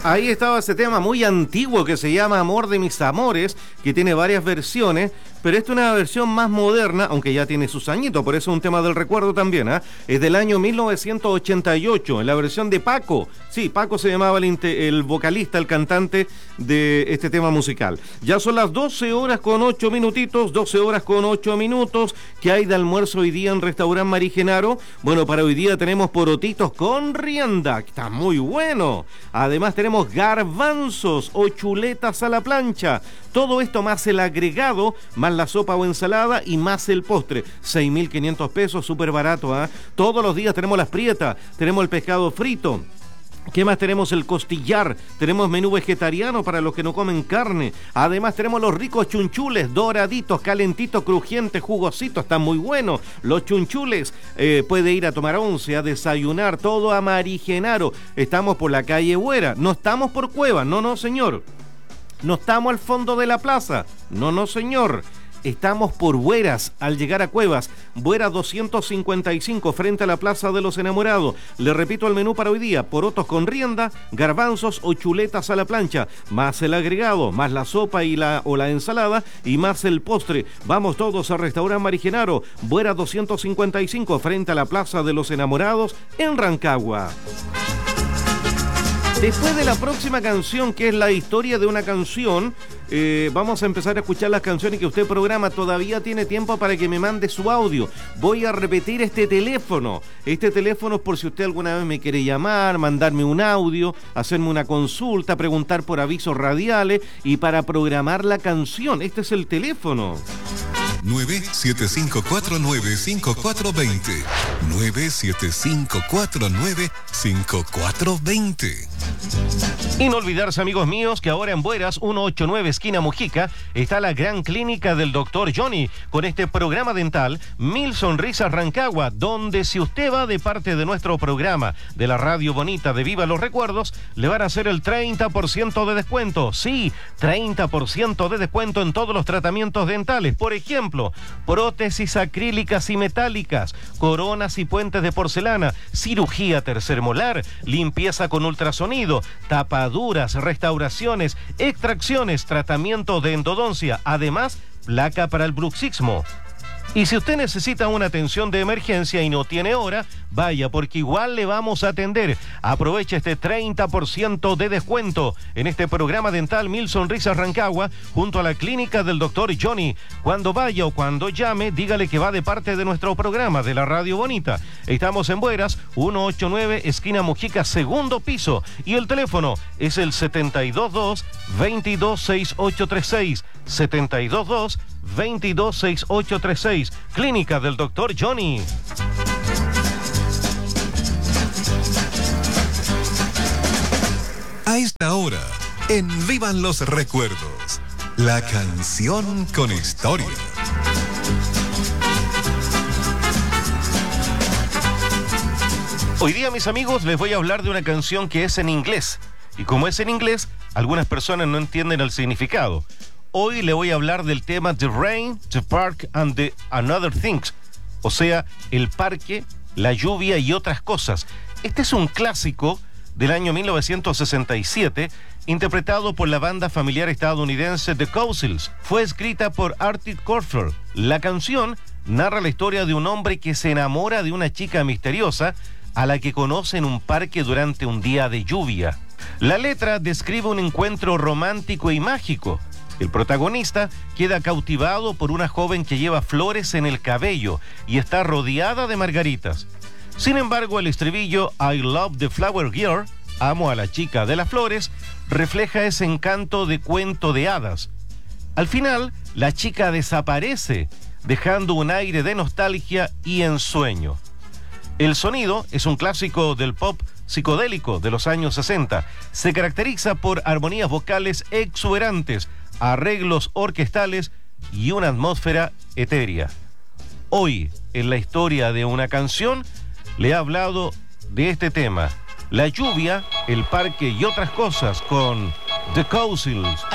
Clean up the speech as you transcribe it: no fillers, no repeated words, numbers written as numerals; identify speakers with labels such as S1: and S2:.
S1: Ahí estaba ese tema muy antiguo que se llama Amor de mis amores, que tiene varias versiones, pero esta es una versión más moderna, aunque ya tiene sus añitos, por eso es un tema del recuerdo también, ¿eh? Es del año 1988, en la versión de Paco. Sí, Paco se llamaba el vocalista, el cantante de este tema musical. Ya son las 12 horas con 8 minutitos, 12 horas con 8 minutos. ¿Qué hay de almuerzo hoy día en Restaurant Mari Genaro? Bueno, para hoy día tenemos porotitos con rienda, que está muy bueno. Además tenemos garbanzos o chuletas a la plancha. Todo esto más el agregado, más la sopa o ensalada y más el postre. 6.500 pesos, súper barato, ¿eh? Todos los días tenemos las prietas, tenemos el pescado frito. ¿Qué más tenemos? El costillar, tenemos menú vegetariano para los que no comen carne, además tenemos los ricos chunchules, doraditos, calentitos, crujientes, jugositos, están muy buenos, los chunchules, puede ir a tomar once, a desayunar, todo a Mari Genaro. Estamos por la calle Buera, no estamos por Cueva, no señor, no estamos al fondo de la plaza, no señor. Estamos por Bueras, al llegar a Cuevas, Bueras 255, frente a la Plaza de los Enamorados. Le repito el menú para hoy día: porotos con rienda, garbanzos o chuletas a la plancha, más el agregado, más la sopa o la ensalada y más el postre. Vamos todos a Restaurant Mari Genaro, Bueras 255, frente a la Plaza de los Enamorados, en Rancagua. Después de la próxima canción, que es la historia de una canción, vamos a empezar a escuchar las canciones que usted programa. Todavía tiene tiempo para que me mande su audio. Voy a repetir este teléfono. Este teléfono es por si usted alguna vez me quiere llamar, mandarme un audio, hacerme una consulta, preguntar por avisos radiales y para programar la canción. Este es el teléfono.
S2: 975495420. 975495420.
S1: Y no olvidarse, amigos míos, que ahora en Bueras 189 esquina Mujica está la gran clínica del Dr. Johnny, con este programa dental 1000 Sonrisas Rancagua, donde si usted va de parte de nuestro programa de la Radio Bonita de Viva los Recuerdos, le van a hacer el 30% de descuento. Sí, 30% de descuento en todos los tratamientos dentales. Por ejemplo, prótesis acrílicas y metálicas, coronas y puentes de porcelana, cirugía tercer molar, limpieza con ultrasonido, tapaduras, restauraciones, extracciones, tratamiento de endodoncia, además placa para el bruxismo. Y si usted necesita una atención de emergencia y no tiene hora, vaya, porque igual le vamos a atender. Aproveche este 30% de descuento en este programa dental 1000 Sonrisas Rancagua, junto a la clínica del Dr. Johnny. Cuando vaya o cuando llame, dígale que va de parte de nuestro programa de la Radio Bonita. Estamos en Bueras, 189, esquina Mujica, segundo piso. Y el teléfono es el 722-226836. 722-226836. Clínica del Dr. Johnny.
S2: A esta hora, en Vivan los Recuerdos, la canción con historia.
S1: Hoy día, mis amigos, les voy a hablar de una canción que es en inglés. Y como es en inglés, algunas personas no entienden el significado. Hoy le voy a hablar del tema The Rain, The Park and the Another Things. O sea, el parque, la lluvia y otras cosas. Este es un clásico del año 1967, interpretado por la banda familiar estadounidense The Cowsills. Fue escrita por Artie Corfield. La canción narra la historia de un hombre que se enamora de una chica misteriosa a la que conoce en un parque durante un día de lluvia. La letra describe un encuentro romántico y mágico. El protagonista queda cautivado por una joven que lleva flores en el cabello y está rodeada de margaritas. Sin embargo, el estribillo I love the flower girl, amo a la chica de las flores, refleja ese encanto de cuento de hadas. Al final, la chica desaparece, dejando un aire de nostalgia y ensueño. El sonido es un clásico del pop psicodélico de los años 60. Se caracteriza por armonías vocales exuberantes, arreglos orquestales y una atmósfera etérea. Hoy, en la historia de una canción, le he hablado de este tema: la lluvia, el parque y otras cosas, con The Cowsills.